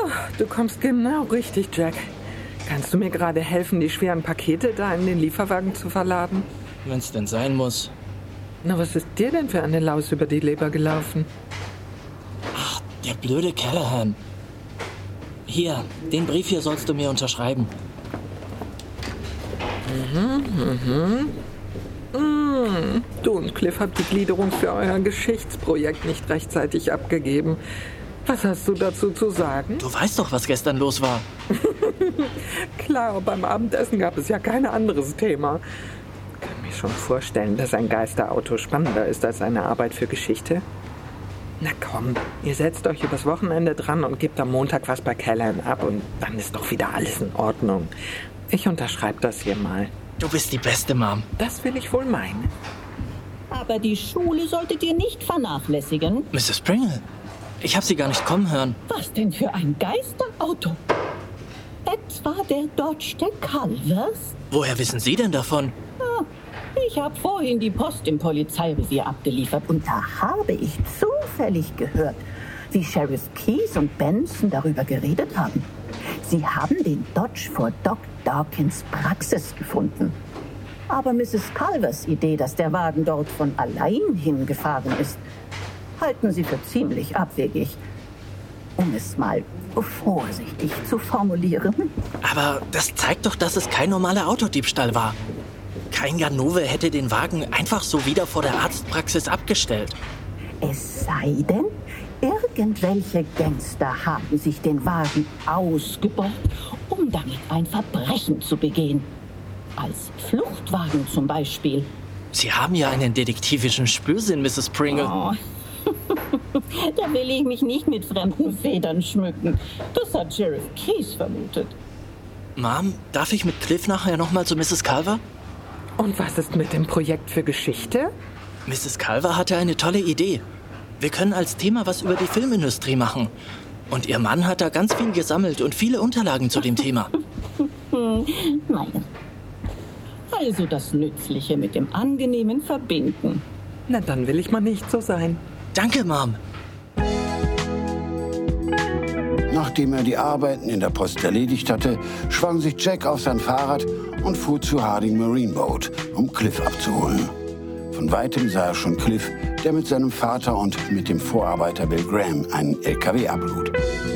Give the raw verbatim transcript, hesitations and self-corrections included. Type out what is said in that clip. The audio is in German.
Oh, du kommst genau richtig, Jack. Kannst du mir gerade helfen, die schweren Pakete da in den Lieferwagen zu verladen? Wenn's denn sein muss. Na, was ist dir denn für eine Laus über die Leber gelaufen? Ach, der blöde Callahan. Hier, den Brief hier sollst du mir unterschreiben. Mhm, mhm. Mm, du und Cliff habt die Gliederung für euer Geschichtsprojekt nicht rechtzeitig abgegeben. Was hast du dazu zu sagen? Du weißt doch, was gestern los war. Klar, beim Abendessen gab es ja kein anderes Thema. Ich kann mir schon vorstellen, dass ein Geisterauto spannender ist als eine Arbeit für Geschichte. Na komm, ihr setzt euch übers Wochenende dran und gebt am Montag was bei Callahan ab und dann ist doch wieder alles in Ordnung. Ich unterschreibe das hier mal. Du bist die beste, Mom. Das will ich wohl meinen. Aber die Schule solltet ihr nicht vernachlässigen. Misses Pringle, ich habe Sie gar nicht kommen hören. Was denn für ein Geisterauto? Etwa der Dodge der Culvers? Woher wissen Sie denn davon? Ah, ich habe vorhin die Post im Polizeirevier abgeliefert und da habe ich zufällig gehört, wie Sheriff Keyes und Benson darüber geredet haben. Sie haben den Dodge vor Doc Dawkins Praxis gefunden. Aber Misses Culvers Idee, dass der Wagen dort von allein hingefahren ist, halten sie für ziemlich abwegig. Um es mal vorsichtig zu formulieren. Aber das zeigt doch, dass es kein normaler Autodiebstahl war. Kein Ganove hätte den Wagen einfach so wieder vor der Arztpraxis abgestellt. Es sei denn, irgendwelche Gangster haben sich den Wagen ausgebaut, um damit ein Verbrechen zu begehen. Als Fluchtwagen zum Beispiel. Sie haben ja einen detektivischen Spürsinn, Misses Pringle. Oh. Da will ich mich nicht mit fremden Federn schmücken. Das hat Sheriff Keyes vermutet. Mom, darf ich mit Cliff nachher nochmal zu Misses Culver? Und was ist mit dem Projekt für Geschichte? Misses Culver hatte eine tolle Idee. Wir können als Thema was über die Filmindustrie machen. Und ihr Mann hat da ganz viel gesammelt und viele Unterlagen zu dem Thema. Meine. Also das Nützliche mit dem Angenehmen verbinden. Na, dann will ich mal nicht so sein. Danke, Mom. Nachdem er die Arbeiten in der Post erledigt hatte, schwang sich Jack auf sein Fahrrad und fuhr zu Harding Marine Boat, um Cliff abzuholen. Von weitem sah er schon Cliff, der mit seinem Vater und mit dem Vorarbeiter Bill Graham einen L K W ablud.